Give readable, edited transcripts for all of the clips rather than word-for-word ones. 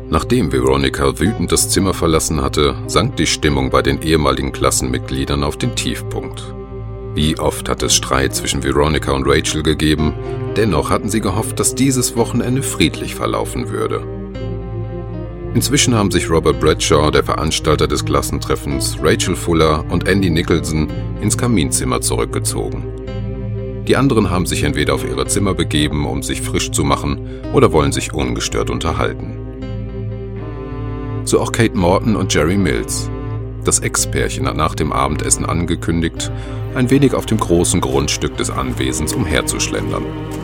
Nachdem Veronica wütend das Zimmer verlassen hatte, sank die Stimmung bei den ehemaligen Klassenmitgliedern auf den Tiefpunkt. Wie oft hat es Streit zwischen Veronica und Rachel gegeben, dennoch hatten sie gehofft, dass dieses Wochenende friedlich verlaufen würde. Inzwischen haben sich Robert Bradshaw, der Veranstalter des Klassentreffens, Rachel Fuller und Andy Nicholson ins Kaminzimmer zurückgezogen. Die anderen haben sich entweder auf ihre Zimmer begeben, um sich frisch zu machen, oder wollen sich ungestört unterhalten. So auch Kate Morton und Jerry Mills. Das Ex-Pärchen hat nach dem Abendessen angekündigt, ein wenig auf dem großen Grundstück des Anwesens umherzuschlendern.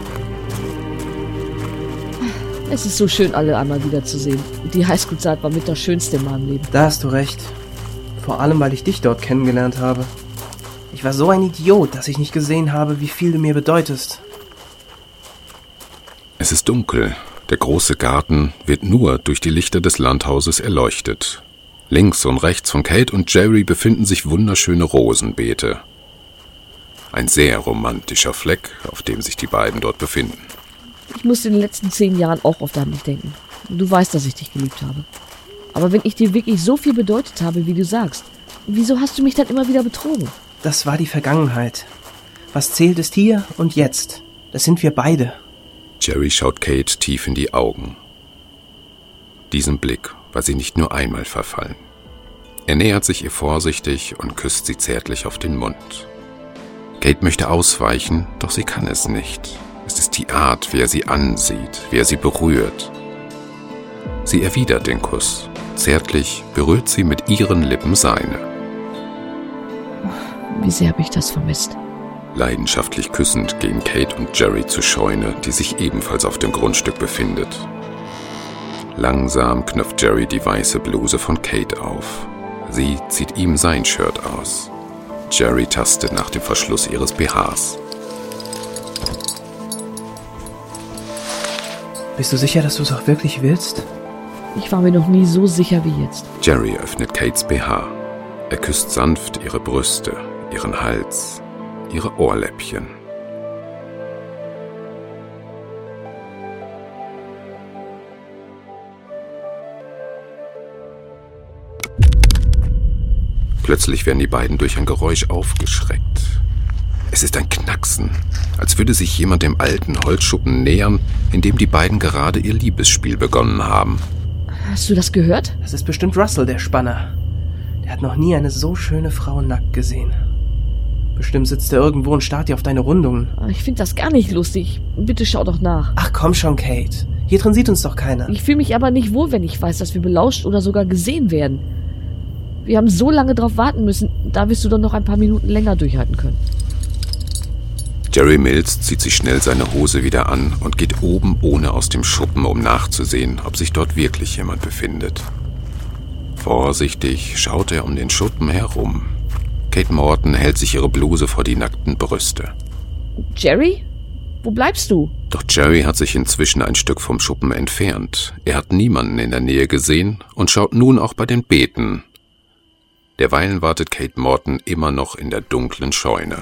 Es ist so schön, alle einmal wiederzusehen. Die Highschool-Zeit war mit das Schönste in meinem Leben. Da hast du recht. Vor allem, weil ich dich dort kennengelernt habe. Ich war so ein Idiot, dass ich nicht gesehen habe, wie viel du mir bedeutest. Es ist dunkel. Der große Garten wird nur durch die Lichter des Landhauses erleuchtet. Links und rechts von Kate und Jerry befinden sich wunderschöne Rosenbeete. Ein sehr romantischer Fleck, auf dem sich die beiden dort befinden. Ich musste in den letzten 10 Jahren auch oft an dich denken. Du weißt, dass ich dich geliebt habe. Aber wenn ich dir wirklich so viel bedeutet habe, wie du sagst, wieso hast du mich dann immer wieder betrogen? Das war die Vergangenheit. Was zählt ist hier und jetzt. Das sind wir beide. Jerry schaut Kate tief in die Augen. Diesem Blick war sie nicht nur einmal verfallen. Er nähert sich ihr vorsichtig und küsst sie zärtlich auf den Mund. Kate möchte ausweichen, doch sie kann es nicht. Es ist die Art, wie er sie ansieht, wie er sie berührt. Sie erwidert den Kuss. Zärtlich berührt sie mit ihren Lippen seine. Wie sehr habe ich das vermisst. Leidenschaftlich küssend gehen Kate und Jerry zur Scheune, die sich ebenfalls auf dem Grundstück befindet. Langsam knöpft Jerry die weiße Bluse von Kate auf. Sie zieht ihm sein Shirt aus. Jerry tastet nach dem Verschluss ihres BHs. Bist du sicher, dass du es auch wirklich willst? Ich war mir noch nie so sicher wie jetzt. Jerry öffnet Kates BH. Er küsst sanft ihre Brüste, ihren Hals, ihre Ohrläppchen. Plötzlich werden die beiden durch ein Geräusch aufgeschreckt. Es ist ein Knacksen, als würde sich jemand dem alten Holzschuppen nähern, in dem die beiden gerade ihr Liebesspiel begonnen haben. Hast du das gehört? Das ist bestimmt Russell, der Spanner. Der hat noch nie eine so schöne Frau nackt gesehen. Bestimmt sitzt er irgendwo und starrt dir auf deine Rundungen. Ich finde das gar nicht lustig. Bitte schau doch nach. Ach komm schon, Kate. Hier drin sieht uns doch keiner. Ich fühle mich aber nicht wohl, wenn ich weiß, dass wir belauscht oder sogar gesehen werden. Wir haben so lange drauf warten müssen. Da wirst du doch noch ein paar Minuten länger durchhalten können. Jerry Mills zieht sich schnell seine Hose wieder an und geht oben ohne aus dem Schuppen, um nachzusehen, ob sich dort wirklich jemand befindet. Vorsichtig schaut er um den Schuppen herum. Kate Morton hält sich ihre Bluse vor die nackten Brüste. Jerry? Wo bleibst du? Doch Jerry hat sich inzwischen ein Stück vom Schuppen entfernt. Er hat niemanden in der Nähe gesehen und schaut nun auch bei den Beeten. Derweilen wartet Kate Morton immer noch in der dunklen Scheune.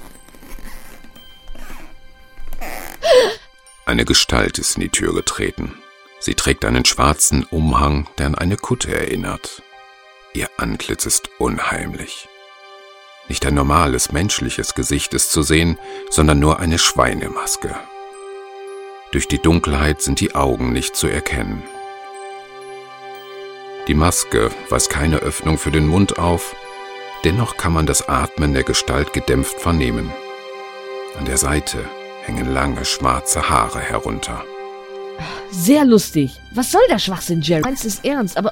Eine Gestalt ist in die Tür getreten. Sie trägt einen schwarzen Umhang, der an eine Kutte erinnert. Ihr Antlitz ist unheimlich. Nicht ein normales, menschliches Gesicht ist zu sehen, sondern nur eine Schweinemaske. Durch die Dunkelheit sind die Augen nicht zu erkennen. Die Maske weist keine Öffnung für den Mund auf, dennoch kann man das Atmen der Gestalt gedämpft vernehmen. An der Seite hängen lange, schwarze Haare herunter. Sehr lustig. Was soll der Schwachsinn, Jerry? Eins ist ernst, aber